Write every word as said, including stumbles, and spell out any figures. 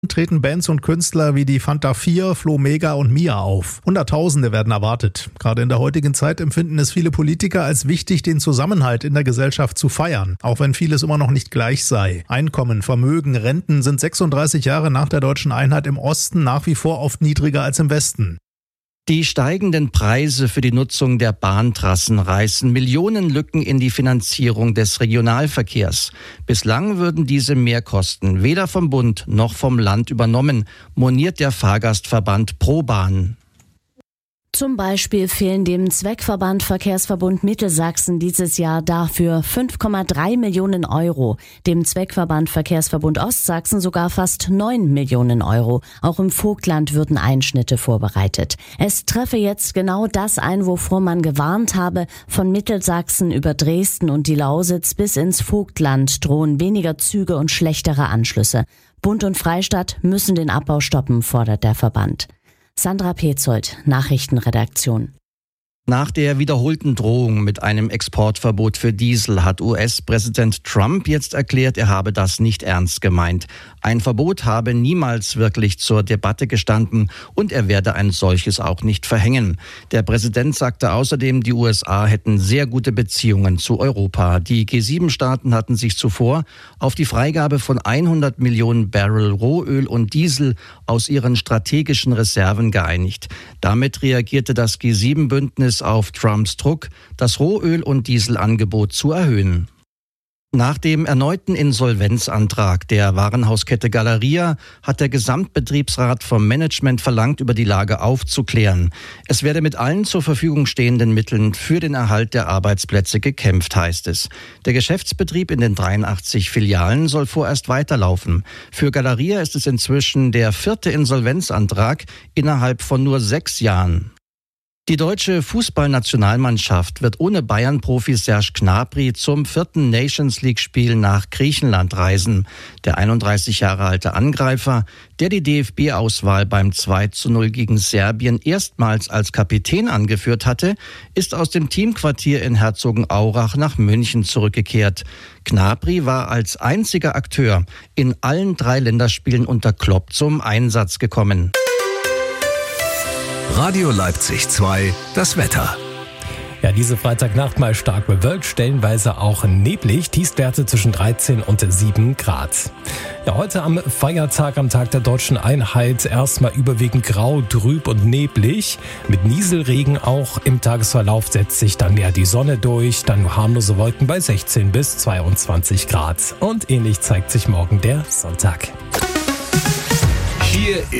treten Bands und Künstler wie die Fanta vier, Flo Mega und Mia auf. Hunderttausende werden erwartet. Gerade in der heutigen Zeit empfinden es viele Politiker als wichtig, den Zusammenhalt in der Gesellschaft zu feiern, auch wenn vieles immer noch nicht gleich sei. Einkommen, Vermögen, Renten sind sechsunddreißig Jahre nach der deutschen Einheit im Osten nach wie vor oft niedriger als im Westen. Die steigenden Preise für die Nutzung der Bahntrassen reißen Millionenlücken in die Finanzierung des Regionalverkehrs. Bislang würden diese Mehrkosten weder vom Bund noch vom Land übernommen, moniert der Fahrgastverband ProBahn. Zum Beispiel fehlen dem Zweckverband Verkehrsverbund Mittelsachsen dieses Jahr dafür fünf Komma drei Millionen Euro, dem Zweckverband Verkehrsverbund Ostsachsen sogar fast neun Millionen Euro. Auch im Vogtland würden Einschnitte vorbereitet. Es treffe jetzt genau das ein, wovor man gewarnt habe. Von Mittelsachsen über Dresden und die Lausitz bis ins Vogtland drohen weniger Züge und schlechtere Anschlüsse. Bund und Freistaat müssen den Abbau stoppen, fordert der Verband. Sandra Petzold, Nachrichtenredaktion. Nach der wiederholten Drohung mit einem Exportverbot für Diesel hat U S-Präsident Trump jetzt erklärt, er habe das nicht ernst gemeint. Ein Verbot habe niemals wirklich zur Debatte gestanden und er werde ein solches auch nicht verhängen. Der Präsident sagte außerdem, die U S A hätten sehr gute Beziehungen zu Europa. Die G sieben Staaten hatten sich zuvor auf die Freigabe von hundert Millionen Barrel Rohöl und Diesel aus ihren strategischen Reserven geeinigt. Damit reagierte das G sieben Bündnis auf Trumps Druck, das Rohöl- und Dieselangebot zu erhöhen. Nach dem erneuten Insolvenzantrag der Warenhauskette Galeria hat der Gesamtbetriebsrat vom Management verlangt, über die Lage aufzuklären. Es werde mit allen zur Verfügung stehenden Mitteln für den Erhalt der Arbeitsplätze gekämpft, heißt es. Der Geschäftsbetrieb in den dreiundachtzig Filialen soll vorerst weiterlaufen. Für Galeria ist es inzwischen der vierte Insolvenzantrag innerhalb von nur sechs Jahren. Die deutsche Fußballnationalmannschaft wird ohne Bayern-Profi Serge Gnabry zum vierten Nations-League-Spiel nach Griechenland reisen. Der einunddreißig Jahre alte Angreifer, der die D F B-Auswahl beim zwei zu null gegen Serbien erstmals als Kapitän angeführt hatte, ist aus dem Teamquartier in Herzogenaurach nach München zurückgekehrt. Gnabry war als einziger Akteur in allen drei Länderspielen unter Klopp zum Einsatz gekommen. Radio Leipzig zwei, das Wetter. Ja, diese Freitagnacht mal stark bewölkt, stellenweise auch neblig, Tiefstwerte zwischen dreizehn und sieben Grad. Ja, heute am Feiertag, am Tag der Deutschen Einheit, erstmal überwiegend grau, trüb und neblig. Mit Nieselregen auch. Im Tagesverlauf setzt sich dann mehr die Sonne durch, dann nur harmlose Wolken bei sechzehn bis zweiundzwanzig Grad. Und ähnlich zeigt sich morgen der Sonntag. Hier